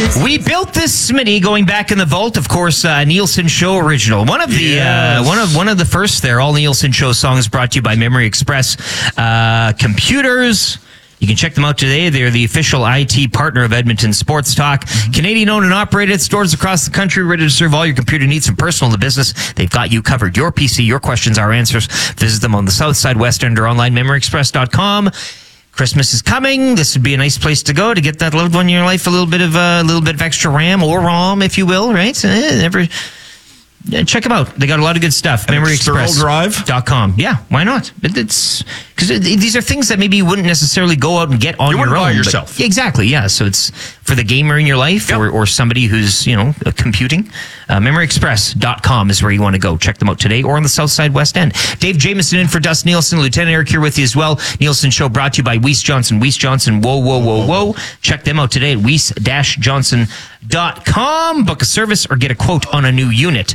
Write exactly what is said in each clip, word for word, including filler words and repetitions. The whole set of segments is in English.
We built this Smitty going back in the vault. Of course, uh, Nielsen Show original. One of the yes. uh, one of one of the first there. All Nielsen Show songs brought to you by Memory Express uh, Computers. You can check them out today. They're the official I T partner of Edmonton Sports Talk. Mm-hmm. Canadian owned and operated, stores across the country, ready to serve all your computer needs from personal to business. They've got you covered. Your P C, your questions, our answers. Visit them on the South Side, West End, or online, memory express dot com. Christmas is coming. This would be a nice place to go to get that loved one in your life a little bit of a uh, little bit of extra RAM or ROM, if you will, right? So, eh, never, yeah, check them out. They got a lot of good stuff. memory express dot com. Yeah, why not? It, it's because it, these are things that maybe you wouldn't necessarily go out and get on you your own. Buy yourself. But, exactly. Yeah. So it's for the gamer in your life yep. or, or somebody who's, you know, uh, computing. Uh, memory express dot com is where you want to go. Check them out today or on the South Side West End. Dave Jameson in for Dust Nielsen. Lieutenant Eric here with you as well. Nielsen Show brought to you by Weiss Johnson. Weiss Johnson. Whoa, whoa, whoa, whoa. Check them out today at weiss dash johnson dot com. Book a service or get a quote on a new unit.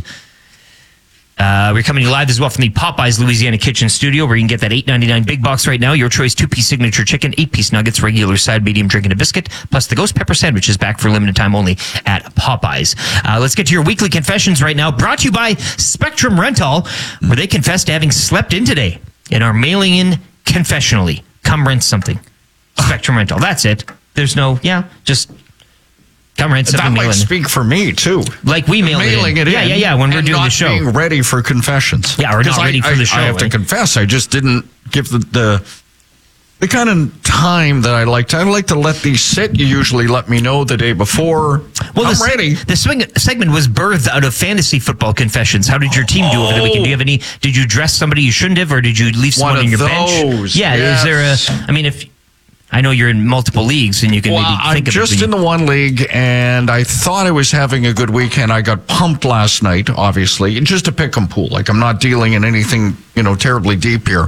Uh, we're coming live as well from the Popeyes Louisiana Kitchen Studio, where you can get that eight ninety-nine big box right now. Your choice, two-piece signature chicken, eight-piece nuggets, regular side, medium drink, and a biscuit, plus the ghost pepper sandwich is back for limited time only at Popeyes. Uh, let's get to your weekly confessions right now, brought to you by Spectrum Rental, where they confess to having slept in today and are mailing in confessionally. Come rent something. Spectrum Rental. That's it. There's no, yeah, just... Come rent something. That might speak for me too. Like we mail mailing it in. it yeah, in. Yeah, yeah, When we're and doing not the show. Being ready for confessions. Yeah, we're not ready I, for the I, show. I have right? to confess, I just didn't give the, the the kind of time that I like to. I like to let these sit. You usually let me know the day before. Well, I'm the, ready. The swing, segment was birthed out of fantasy football confessions. How did your team do over the weekend? Do you have any? Did you dress somebody you shouldn't have, or did you leave someone One on your those, bench? Yeah, yes. Is there a? I mean, if I know you're in multiple leagues, and you can well, maybe think I'm of just it, in the one league, and I thought I was having a good weekend. I got pumped last night, obviously, just a pick 'em pool. Like I'm not dealing in anything, you know, terribly deep here.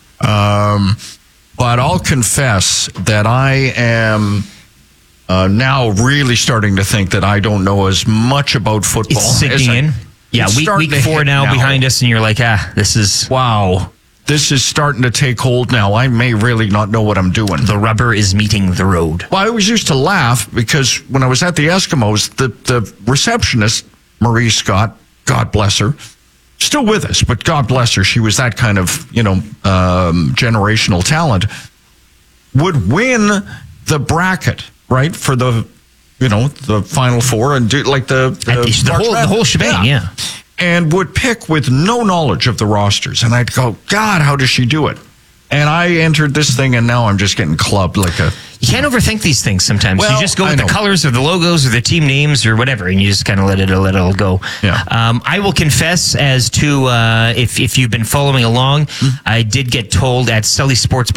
Um, but I'll confess that I am uh, now really starting to think that I don't know as much about football. It's sinking in. Yeah, it's week week four now, now behind us, and you're like, ah, this is wow. This is starting to take hold now. I may really not know what I'm doing. The rubber is meeting the road. Well, I always used to laugh because when I was at the Eskimos, the, the receptionist, Marie Scott, God bless her, still with us, but God bless her, she was that kind of, you know, um, generational talent, would win the bracket, right, for the, you know, the Final Four and do like the... The, the, the, whole, the whole shebang, yeah. yeah. And would pick with no knowledge of the rosters. And I'd go, God, how does she do it? And I entered this thing, and now I'm just getting clubbed like a... You can't overthink these things sometimes. Well, you just go with the colors or the logos or the team names or whatever, and you just kind of let it let it all go. Yeah. Um, I will confess as to, uh, if, if you've been following along, mm-hmm. I did get told at Sully Sports